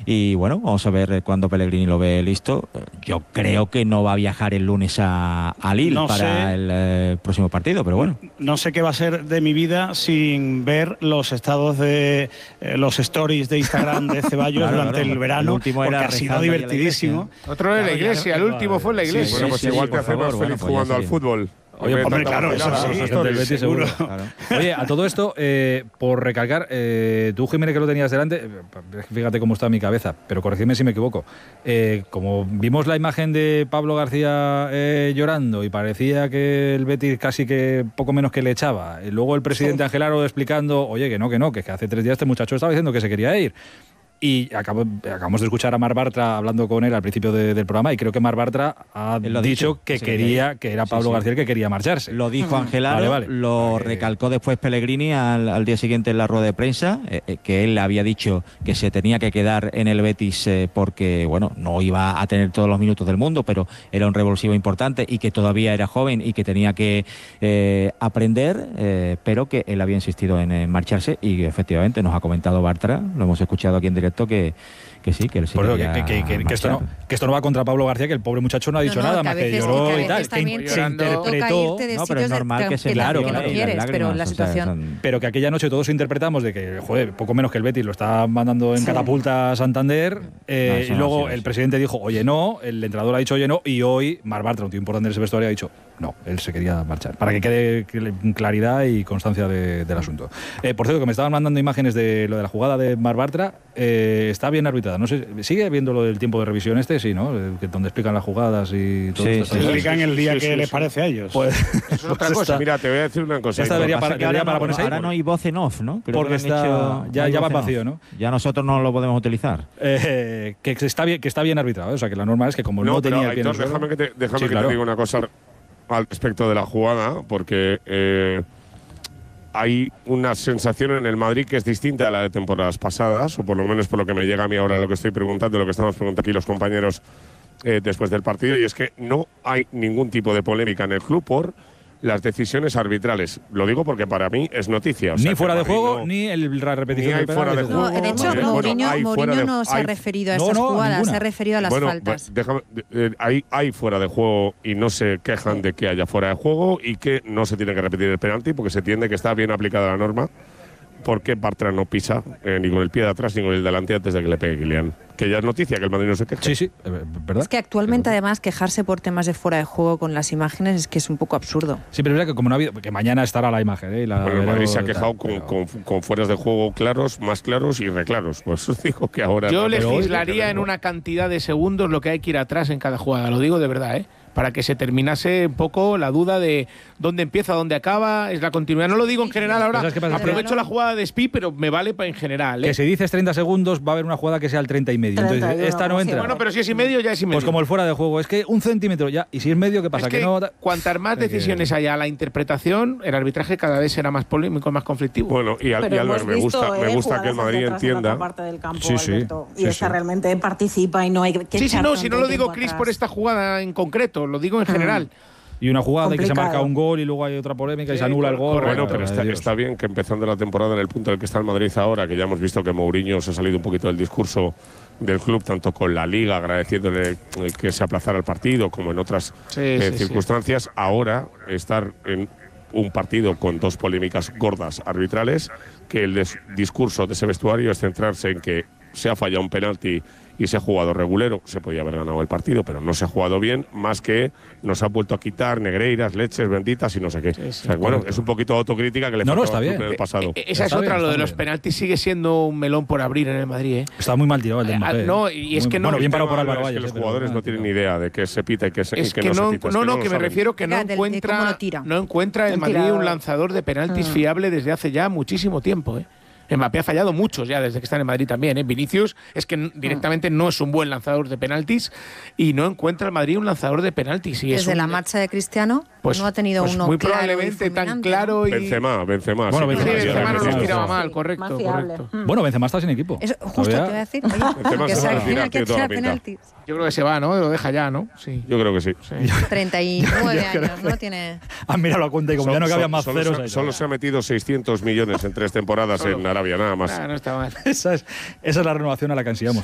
Y bueno, vamos a ver cuando Pellegrini lo ve listo. Yo creo que no va a viajar el lunes a Lille para el próximo partido, pero bueno. No sé qué va a ser de mi vida sin ver los estados de los stories de Instagram de Ceballos durante el verano, porque ha sido divertidísimo. Otro en la iglesia, el último fue en la iglesia. Bueno, pues igual te hace más feliz jugando al fútbol. Oye, hombre, claro, eso sí, del Betis seguro. Claro. Oye, a todo esto, por recalcar, tú, Jiménez, que lo tenías delante, fíjate cómo está mi cabeza, pero corregidme si me equivoco. Como vimos la imagen de Pablo García llorando y parecía que el Betis casi que poco menos que le echaba, y luego el presidente Angelaro explicando, oye, que no, que hace 3 días este muchacho estaba diciendo que se quería ir. Y acabamos de escuchar a Marc Bartra hablando con él al principio del programa, y creo que Marc Bartra ha dicho que quería, que era Pablo García el que quería marcharse. Lo dijo Angelaro, lo recalcó después Pellegrini al día siguiente en la rueda de prensa, que él había dicho que se tenía que quedar en el Betis porque, bueno, no iba a tener todos los minutos del mundo, pero era un revulsivo importante y que todavía era joven y que tenía que aprender, pero que él había insistido en marcharse, y efectivamente nos ha comentado Bartra, lo hemos escuchado aquí en directo, que sí, que él sí que esto no va contra Pablo García, que el pobre muchacho no ha dicho nada, más que lloró y tal, que se interpretó, pero es normal que se claro, que no quieres, pero la situación, pero que aquella noche todos interpretamos de que, joder, poco menos que el Betis lo está mandando en catapulta a Santander, y luego el presidente dijo, oye, no, el entrenador ha dicho, oye, no, y hoy Marc Bartra, un tío importante en ese vestuario, ha dicho, no, él se quería marchar, para que quede claridad y constancia del asunto. Por cierto, que me estaban mandando imágenes de lo de la jugada de Marc Bartra, está bien arbitrada, no sé, ¿sigue viendo lo del tiempo de revisión sí, ¿no? Donde explican las jugadas y todo esto. Explican el día que les parece a ellos. Pues, eso es otra cosa. Mira, te voy a decir una cosa. Ahora no hay voz en off, ¿no? Creo porque ya va vacío, ¿no? Ya nosotros no lo podemos utilizar. Que está bien arbitrado, o sea, que la norma es que como no tenía el pie en el suelo. Déjame que te diga una cosa al respecto de la jugada, porque hay una sensación en el Madrid que es distinta a la de temporadas pasadas, o por lo menos por lo que me llega a mí ahora lo que estoy preguntando, lo que estamos preguntando aquí los compañeros después del partido, y es que no hay ningún tipo de polémica en el club por las decisiones arbitrales. Lo digo porque para mí es noticia. O sea, ni fuera de juego, ni la repetición del penal. No, de hecho, Mourinho no se ha referido a esas jugadas, se ha referido a las faltas. Hay fuera de juego y no se quejan de que haya fuera de juego y que no se tiene que repetir el penalti porque se entiende que está bien aplicada la norma, porque Bartra no pisa ni con el pie de atrás ni con el delante antes de que le pegue Kylian. Que ya es noticia que el Madrid no se queje. Sí, ¿verdad? Es que actualmente, además, quejarse por temas de fuera de juego con las imágenes es que es un poco absurdo. Sí, pero es verdad que como no ha habido, que mañana estará la imagen, el Madrid se ha quejado con fueras de juego claros, más claros y reclaros. Pues os digo que ahora... Yo legislaría en una cantidad de segundos lo que hay que ir atrás en cada jugada. Lo digo de verdad, para que se terminase un poco la duda de dónde empieza, dónde acaba, es la continuidad. No lo digo en general ahora, aprovecho la jugada de Spi, pero me vale en general. Que si dices 30 segundos va a haber una jugada que sea el 30 y medio. Entonces, esta no entra. Bueno, pero si es y medio, ya es y medio. Pues como el fuera de juego, es que 1 centímetro ya, y si es medio, ¿qué pasa? Es que no, cuantas más decisiones haya a la interpretación, el arbitraje cada vez será más polémico, más conflictivo. Bueno, y Álvaro, me gusta que el Madrid entienda. Parte del campo, y esta realmente participa y no hay que si no lo digo, Cris, por esta jugada en concreto, lo digo en general. Y una jugada y que se marca un gol y luego hay otra polémica y se anula el gol. Bueno, pero está bien que empezando la temporada en el punto en el que está el Madrid ahora, que ya hemos visto que Mourinho se ha salido un poquito del discurso del club, tanto con la Liga, agradeciéndole que se aplazara el partido, como en otras circunstancias, ahora estar en un partido con 2 polémicas gordas arbitrales, que el discurso de ese vestuario es centrarse en que se ha fallado un penalti y se ha jugado regulero, se podía haber ganado el partido, pero no se ha jugado bien, más que nos ha vuelto a quitar negreiras, leches benditas y no sé qué. O sea, bueno, es un poquito autocrítica que le faltaba en el pasado. Esa es otra, lo de los penaltis sigue siendo un melón por abrir en el Madrid. Está muy mal tirado el de Mbappé. No, y es que no. Bueno, bien parado por Álvaro Valles. Los jugadores no tienen ni idea de qué se pita y qué no se pita. Que me refiero que no encuentra el Madrid un lanzador de penaltis fiable desde hace ya muchísimo tiempo. Mbappé ha fallado muchos ya desde que está en Madrid también. Vinicius es que directamente no es un buen lanzador de penaltis y no encuentra el Madrid un lanzador de penaltis. Y desde la marcha de Cristiano no ha tenido uno muy claro probablemente tan claro. Benzema. Bueno, Benzema no nos tiraba mal, correcto. Bueno, Benzema está sin equipo. Justo te voy a decir. Que se al que tira penaltis. Yo creo que se va, ¿no? Lo deja ya, ¿no? Sí. Yo creo que sí. 39 años, ¿no? Tiene... Han mirado la cuenta y como ya no cabían más ceros... Solo se ha metido 600 millones en 3 temporadas en Arabia, nada más. No está mal. Esa es la renovación a la que ansiamos.